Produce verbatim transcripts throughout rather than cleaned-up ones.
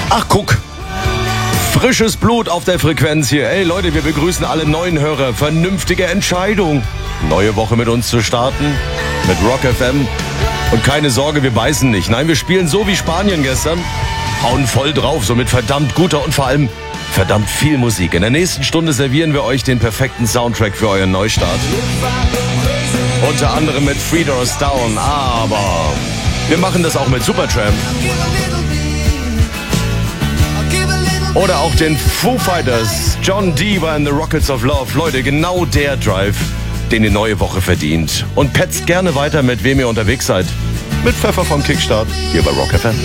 Ach, guck. Frisches Blut auf der Frequenz hier. Ey Leute, wir begrüßen alle neuen Hörer. Vernünftige Entscheidung. Neue Woche mit uns zu starten. Mit Rock F M. Und keine Sorge, wir beißen nicht. Nein, wir spielen so wie Spanien gestern. Hauen voll drauf, so mit verdammt guter und vor allem verdammt viel Musik. In der nächsten Stunde servieren wir euch den perfekten Soundtrack für euren Neustart. Unter anderem mit Three Doors Down. Aber wir machen das auch mit Supertramp. Oder auch den Foo Fighters. John D. war in The Rockets of Love. Leute, genau der Drive, den die neue Woche verdient. Und petzt gerne weiter, mit wem ihr unterwegs seid. Mit Pfeffer vom Kickstart, hier bei Rock F M.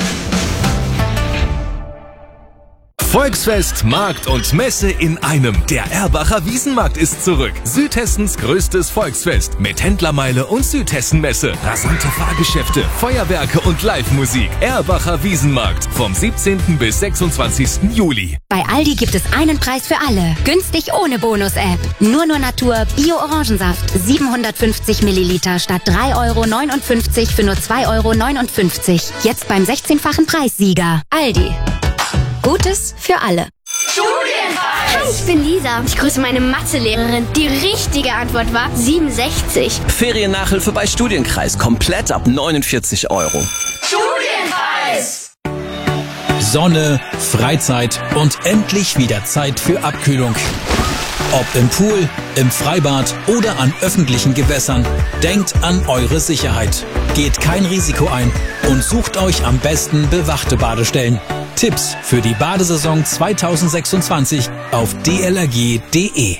Volksfest, Markt und Messe in einem. Der Erbacher Wiesenmarkt ist zurück. Südhessens größtes Volksfest mit Händlermeile und Südhessenmesse. Rasante Fahrgeschäfte, Feuerwerke und Live-Musik. Erbacher Wiesenmarkt vom siebzehnten bis sechsundzwanzigsten Juli. Bei Aldi gibt es einen Preis für alle. Günstig ohne Bonus-App. Nur nur Natur Bio-Orangensaft. siebenhundertfünfzig Milliliter statt drei Euro neunundfünfzig für nur zwei Euro neunundfünfzig. Jetzt beim sechzehnfachen Preissieger. Aldi. Gutes für alle. Studienreis! Hi, ich bin Lisa. Ich grüße meine Mathelehrerin. Die richtige Antwort war siebenundsechzig. Feriennachhilfe bei Studienkreis. Komplett ab neunundvierzig Euro. Studienreis! Sonne, Freizeit und endlich wieder Zeit für Abkühlung. Ob im Pool, im Freibad oder an öffentlichen Gewässern, denkt an eure Sicherheit. Geht kein Risiko ein und sucht euch am besten bewachte Badestellen. Tipps für die Badesaison zweitausendsechsundzwanzig auf d l r g punkt d e.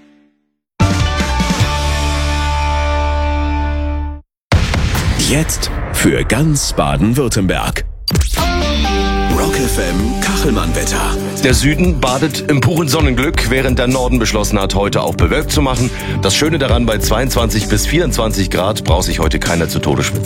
Jetzt für ganz Baden-Württemberg. Rock F M Kachelmann-Wetter. Der Süden badet im puren Sonnenglück, während der Norden beschlossen hat, heute auch bewölkt zu machen. Das Schöne daran, bei zweiundzwanzig bis vierundzwanzig Grad braucht sich heute keiner zu Tode schwitzen.